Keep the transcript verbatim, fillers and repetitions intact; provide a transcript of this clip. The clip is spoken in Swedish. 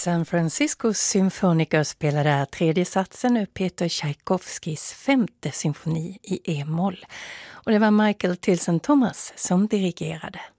San Francisco symfoniker spelade där tredje satsen ur Peter Tchaikovskis femte symfoni i e-moll. Och det var Michael Tilson Thomas som dirigerade.